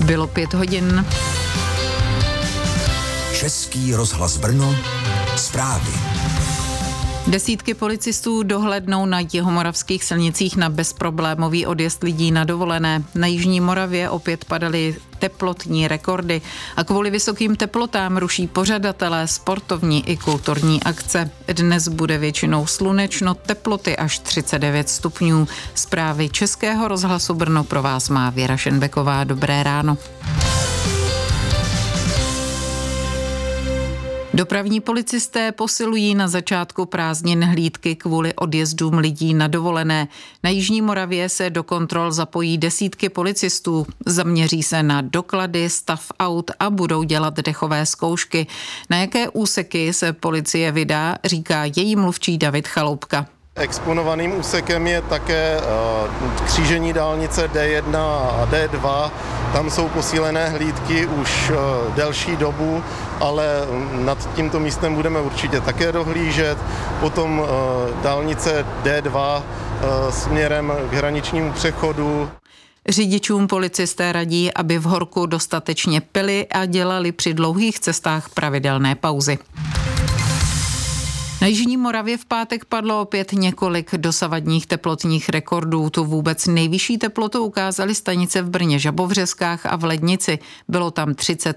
Bylo 5 hodin. Český rozhlas Brno, zprávy. Desítky policistů dohlédnou na jihomoravských silnicích na bezproblémový odjezd lidí na dovolené. Na jižní Moravě opět padaly teplotní rekordy a kvůli vysokým teplotám ruší pořadatelé sportovní i kulturní akce. Dnes bude většinou slunečno, teploty až 39 stupňů. Zprávy Českého rozhlasu Brno pro vás má Věra Šenbeková. Dobré ráno. Dopravní policisté posilují na začátku prázdnin hlídky kvůli odjezdům lidí na dovolené. Na jižní Moravě se do kontrol zapojí desítky policistů. Zaměří se na doklady, stav aut a budou dělat dechové zkoušky. Na jaké úseky se policie vydá, říká její mluvčí David Chaloupka. Exponovaným úsekem je také křížení dálnice D1 a D2. Tam jsou posílené hlídky už delší dobu, ale nad tímto místem budeme určitě také dohlížet. Potom dálnice D2 směrem k hraničnímu přechodu. Řidičům policisté radí, aby v horku dostatečně pili a dělali při dlouhých cestách pravidelné pauzy. Na jižní Moravě v pátek padlo opět několik dosavadních teplotních rekordů. Tu vůbec nejvyšší teplotu ukázaly stanice v Brně Žabovřeskách a v Lednici. Bylo tam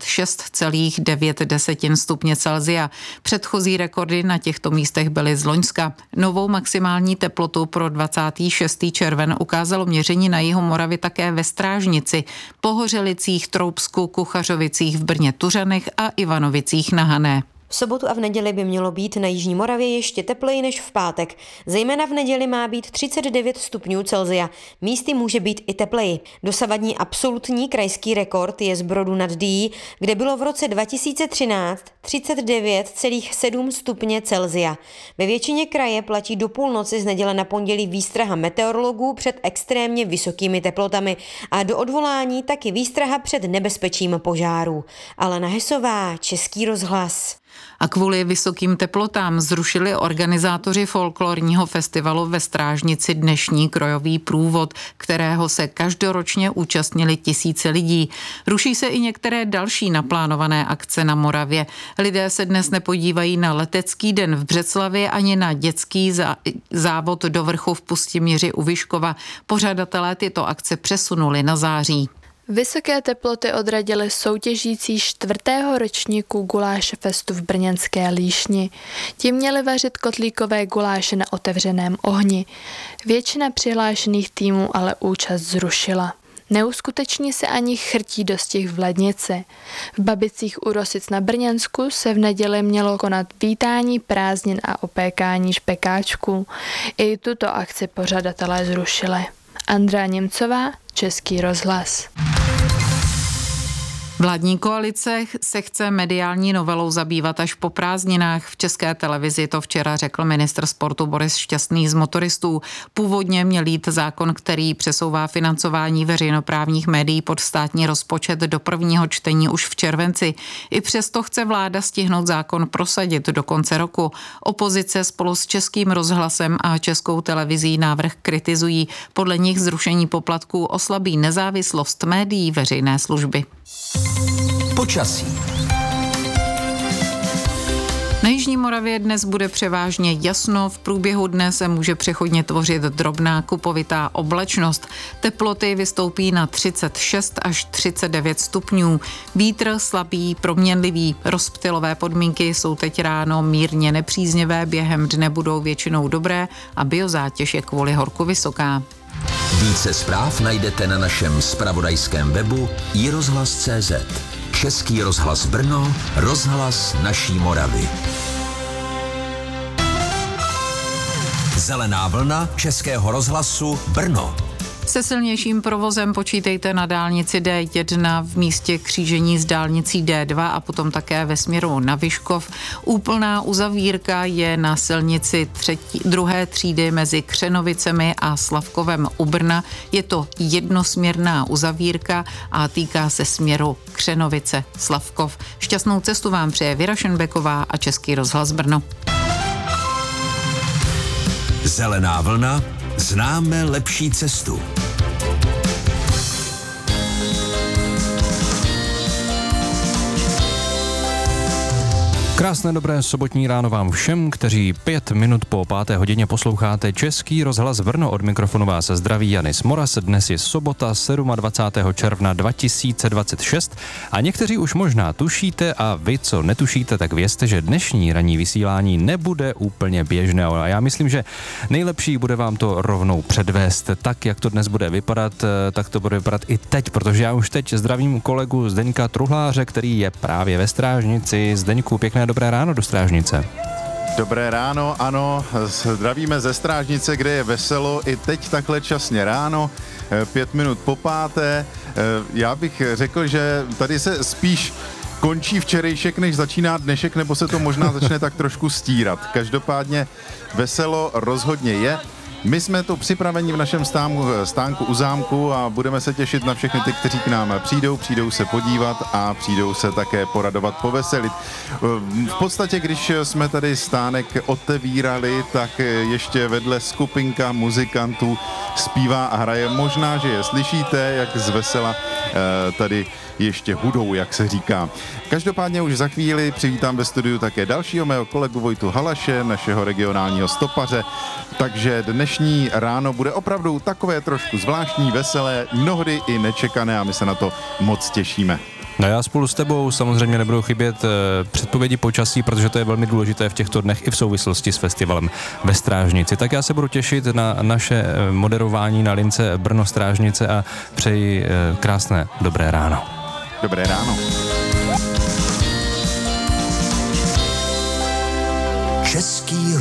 36,9 stupně Celsia. Předchozí rekordy na těchto místech byly z loňska. Novou maximální teplotu pro 26. červen ukázalo měření na jihu Moravy také ve Strážnici, Pohořelicích, Troubsku, Kuchařovicích, v Brně Tuřanech a Ivanovicích na Hané. V sobotu a v neděli by mělo být na jižní Moravě ještě tepleji než v pátek. Zejména v neděli má být 39 stupňů Celsia. Místy může být i tepleji. Dosavadní absolutní krajský rekord je z Brodu nad Dyjí, kde bylo v roce 2013 39,7 stupně Celsia. Ve většině kraje platí do půlnoci z neděle na pondělí výstraha meteorologů před extrémně vysokými teplotami a do odvolání taky výstraha před nebezpečím požárů. Alena Hesová, Český rozhlas. A kvůli vysokým teplotám zrušili organizátoři folklorního festivalu ve Strážnici dnešní krojový průvod, kterého se každoročně účastnili tisíce lidí. Ruší se i některé další naplánované akce na Moravě. Lidé se dnes nepodívají na letecký den v Břeclavě ani na dětský závod do vrchu v Pustimíři u Vyškova. Pořadatelé tyto akce přesunuli na září. Vysoké teploty odradily soutěžící 4. ročníku guláše festu v brněnské Líšni. Ti měli vařit kotlíkové guláše na otevřeném ohni. Většina přihlášených týmů ale účast zrušila. Neuskuteční se ani chrtí dostih v Lednici. V Babicích u Rosic na Brněnsku se v neděli mělo konat vítání prázdnin a opékání špekáčků. I tuto akci pořadatelé zrušili. Andrea Němcová, Český rozhlas. Vládní koalice se chce mediální novelou zabývat až po prázdninách. V České televizi to včera řekl ministr sportu Boris Šťastný z Motoristů. Původně měl jít zákon, který přesouvá financování veřejnoprávních médií pod státní rozpočet do prvního čtení už v červenci. I přesto chce vláda stihnout zákon prosadit do konce roku. Opozice spolu s Českým rozhlasem a Českou televizí návrh kritizují. Podle nich zrušení poplatků oslabí nezávislost médií veřejné služby. Počasí. Na jižní Moravě dnes bude převážně jasno, v průběhu dne se může přechodně tvořit drobná kupovitá oblačnost. Teploty vystoupí na 36 až 39 stupňů. Vítr slabý, proměnlivý. Rozptylové podmínky jsou teď ráno mírně nepříznivé, během dne budou většinou dobré a biozátěž je kvůli horku vysoká. Více zpráv najdete na našem zpravodajském webu iRozhlas.cz. Český rozhlas Brno, rozhlas naší Moravy. Zelená vlna Českého rozhlasu Brno. Se silnějším provozem počítejte na dálnici D1 v místě křížení s dálnicí D2 a potom také ve směru na Vyškov. Úplná uzavírka je na silnici 2. třídy mezi Křenovicemi a Slavkovem u Brna. Je to jednosměrná uzavírka a týká se směru Křenovice-Slavkov. Šťastnou cestu vám přeje Věra Šenbeková a Český rozhlas Brno. Zelená vlna. Známe lepší cestu. Krásné dobré sobotní ráno vám všem, kteří 5 minut po 5. hodině posloucháte Český rozhlas Brno. Od mikrofonu vás zdraví Janis Moras. Dnes je sobota 27. června 2026 a někteří už možná tušíte a vy, co netušíte, tak vězte, že dnešní ranní vysílání nebude úplně běžné a já myslím, že nejlepší bude vám to rovnou předvést. Tak, jak to dnes bude vypadat, tak to bude vypadat i teď, protože já už teď zdravím kolegu Zdeňka Truhláře, který je právě ve Strážnici. Zdeňku, pěkné dobré ráno do Strážnice. Dobré ráno, ano, zdravíme ze Strážnice, kde je veselo i teď takhle časně ráno, 5 minut po 5. Já bych řekl, že tady se spíš končí včerejšek, než začíná dnešek, nebo se to možná začne tak trošku stírat. Každopádně veselo rozhodně je. My jsme tu připraveni v našem stánku u zámku a budeme se těšit na všechny ty, kteří k nám přijdou se podívat a přijdou se také poradovat, poveselit. V podstatě, když jsme tady stánek otevírali, tak ještě vedle skupinka muzikantů zpívá a hraje. Možná, že je slyšíte, jak zvesela tady ještě hudou, jak se říká. Každopádně už za chvíli přivítám ve studiu také dalšího mého kolegu Vojtu Halaše, našeho regionálního stopaře. Takže dnešní ráno bude opravdu takové trošku zvláštní, veselé, mnohdy i nečekané a my se na to moc těšíme. No já spolu s tebou samozřejmě nebudou chybět předpovědi počasí, protože to je velmi důležité v těchto dnech i v souvislosti s festivalem ve Strážnici. Tak já se budu těšit na naše moderování na lince Brno Strážnice a přeji krásné dobré ráno. Dobré ráno. Český